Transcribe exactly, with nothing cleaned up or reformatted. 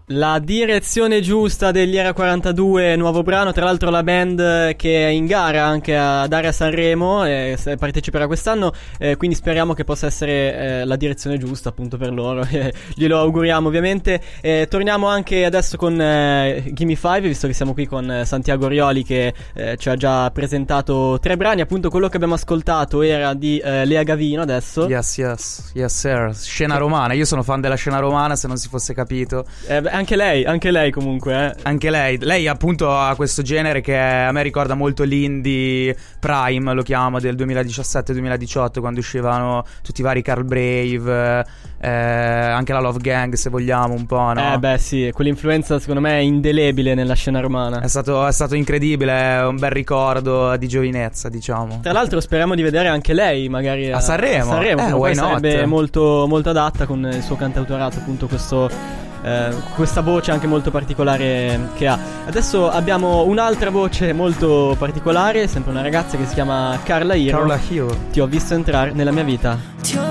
La direzione giusta degli Era quarantadue, nuovo brano, tra l'altro la band che è in gara anche a dare a Sanremo, eh, parteciperà quest'anno, eh, quindi speriamo che possa essere eh, la direzione giusta appunto per loro, eh, glielo auguriamo ovviamente. Eh, torniamo anche adesso con eh, Gimme Five, visto che siamo qui con eh, Santiago Rioli che eh, ci ha già presentato tre brani, appunto quello che abbiamo ascoltato era di eh, Lea Gavino adesso. Yes, yes, yes sir, scena romana, io sono fan della scena romana se non si fosse capito. Eh, Anche lei, anche lei comunque, eh. Anche lei, lei appunto ha questo genere che a me ricorda molto l'indie prime, lo chiamo, del duemiladiciassette duemiladiciotto, quando uscivano tutti i vari Carl Brave, eh, anche la Love Gang se vogliamo un po', no? Eh beh sì, quell'influenza secondo me è indelebile nella scena romana. È stato, è stato incredibile, è un bel ricordo di giovinezza, diciamo. Tra l'altro speriamo di vedere anche lei magari a, a Sanremo, a Sanremo, eh, why not? Sarebbe molto, molto adatta con il suo cantautorato, appunto questo... Uh, questa voce anche molto particolare che ha. Adesso abbiamo un'altra voce molto particolare, sempre una ragazza che si chiama Carla Hiro. Carla Hiro. Ti ho visto entrare nella mia vita. Ti ho